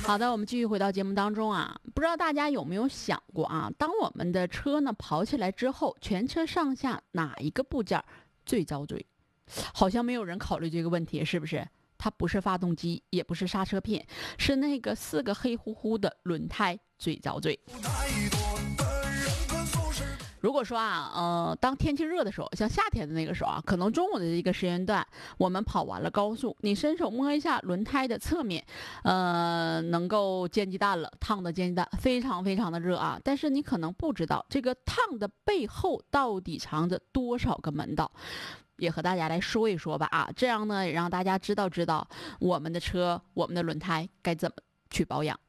好的，我们继续回到节目当中啊，不知道大家有没有想过啊，当我们的车呢跑起来之后，全车上下哪一个部件最遭罪？好像没有人考虑这个问题，是不是？它不是发动机，也不是刹车片，是那个4个黑乎乎的轮胎最遭罪。如果说啊，当天气热的时候，像夏天的那个时候啊，可能中午的一个时间段，我们跑完了高速，你伸手摸一下轮胎的侧面，能够煎鸡蛋了，烫的煎鸡蛋，非常非常的热啊。但是你可能不知道，这个烫的背后到底藏着多少个门道，也和大家来说一说吧啊，这样呢，也让大家知道我们的车，我们的轮胎该怎么去保养。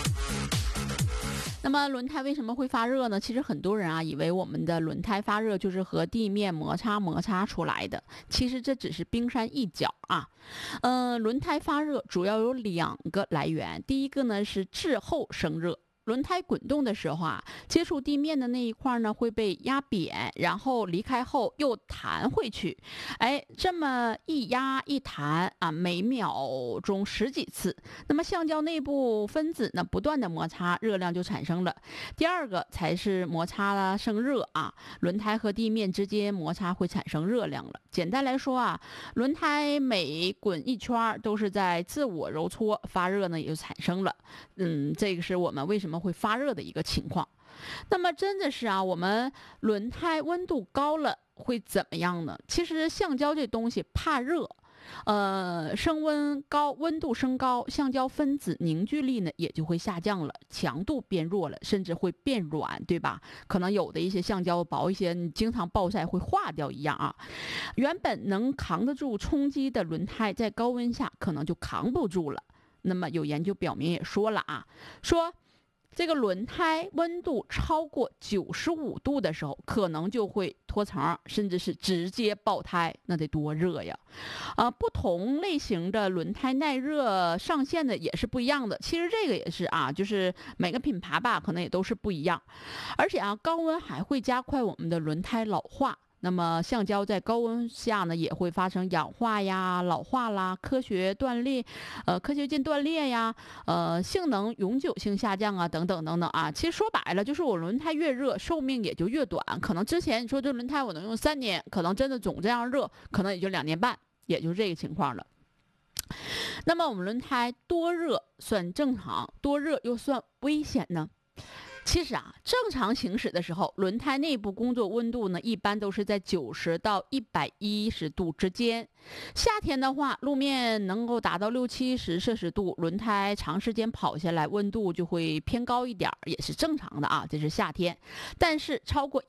那么轮胎为什么会发热呢？其实很多人啊以为我们的轮胎发热就是和地面摩擦出来的，其实这只是冰山一角啊。轮胎发热主要有2个来源，第一个呢是滞后生热。轮胎滚动的时候啊，接触地面的那一块呢会被压扁，然后离开后又弹回去，这么一压一弹啊，每秒钟10几次。那么橡胶内部分子呢不断的摩擦，热量就产生了。第二个才是摩擦啦生热啊，轮胎和地面之间摩擦会产生热量了。简单来说啊，轮胎每滚一圈都是在自我揉搓，发热呢也就产生了。这个是我们为什么会发热的一个情况。那么真的是啊，我们轮胎温度高了会怎么样呢？其实橡胶这东西怕热，升温高，温度升高，橡胶分子凝聚力呢也就会下降了，强度变弱了，甚至会变软，对吧？可能有的一些橡胶薄一些，你经常暴晒会化掉一样啊。原本能扛得住冲击的轮胎，在高温下可能就扛不住了。那么有研究表明也说了啊，说这个轮胎温度超过95度的时候，可能就会脱层，甚至是直接爆胎，那得多热呀！不同类型的轮胎耐热上限的也是不一样的。其实这个也是啊，就是每个品牌吧，可能也都是不一样。而且啊，高温还会加快我们的轮胎老化。那么橡胶在高温下呢，也会发生氧化呀、老化啦、科学键断裂呀、性能永久性下降啊，等等等等啊。其实说白了，就是我轮胎越热，寿命也就越短。可能之前你说这轮胎我能用3年，可能真的总这样热，可能也就2年半，也就是这个情况了。那么我们轮胎多热算正常，多热又算危险呢？其实啊，正常行驶的时候，轮胎内部工作温度呢，一般都是在90到110度之间。夏天的话，路面能够达到60-70摄氏度，轮胎长时间跑下来，温度就会偏高一点，也是正常的啊，这是夏天。但是超过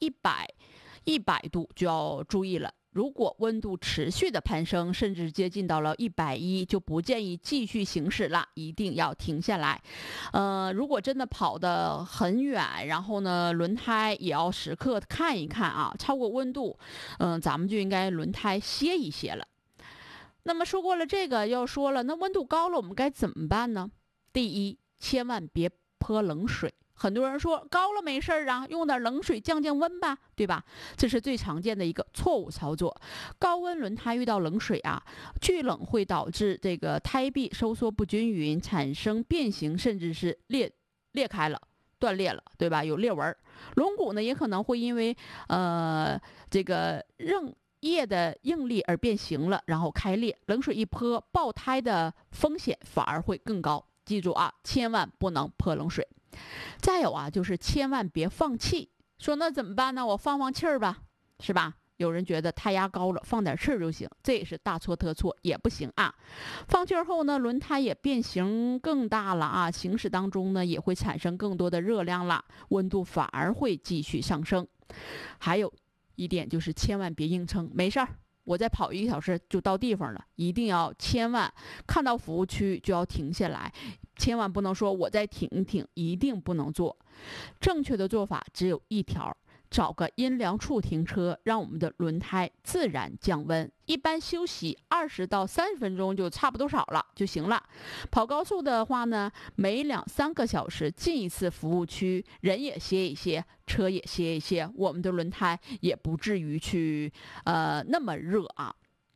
100度就要注意了。如果温度持续的攀升，甚至接近到了110，就不建议继续行驶了，一定要停下来。如果真的跑得很远，然后呢，轮胎也要时刻看一看啊，超过温度，咱们就应该轮胎歇一歇了。那么说过了这个，要说了，那温度高了，我们该怎么办呢？第一，千万别泼冷水。很多人说高了没事儿啊，用点冷水降温吧，对吧？这是最常见的一个错误操作。高温轮胎遇到冷水啊，聚冷会导致这个胎壁收缩不均匀，产生变形，甚至是裂开了、断裂了，对吧？有裂纹。轮毂呢也可能会因为这个液的应力而变形了，然后开裂。冷水一泼，爆胎的风险反而会更高。记住啊，千万不能泼冷水。再有啊，就是千万别放弃。说那怎么办呢？我放气儿吧，是吧？有人觉得胎压高了，放点气儿就行，这也是大错特错，也不行啊。放气儿后呢，轮胎也变形更大了啊，行驶当中呢也会产生更多的热量了，温度反而会继续上升。还有一点就是千万别硬撑，没事儿，我再跑1个小时就到地方了，一定要千万看到服务区就要停下来，千万不能说我再停一停，一定不能做。正确的做法只有一条，找个阴凉处停车，让我们的轮胎自然降温。一般休息20到30分钟就差不多少了就行了。跑高速的话呢，每2-3个小时进一次服务区，人也歇一歇，车也歇一歇，我们的轮胎也不至于去那么热啊。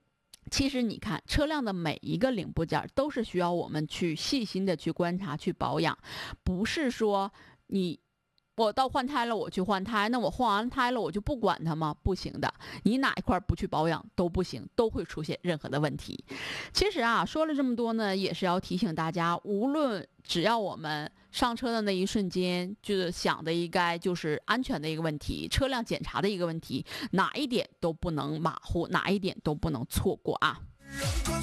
其实你看，车辆的每一个零部件都是需要我们去细心的去观察、去保养，不是说我到换胎了，我去换胎，那我换完胎了，我就不管它吗？不行的，你哪一块不去保养都不行，都会出现任何的问题。其实啊，说了这么多呢，也是要提醒大家，只要我们上车的那一瞬间，就是想的应该就是安全的一个问题，车辆检查的一个问题，哪一点都不能马虎，哪一点都不能错过啊。